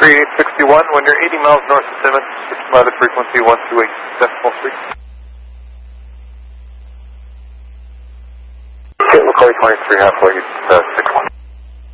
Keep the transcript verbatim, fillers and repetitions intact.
three eight six one, when you're eighty miles north of Timmins, switch by the frequency one two eight decimal three. Okay, McCoy twenty-three, halfway, uh, six one.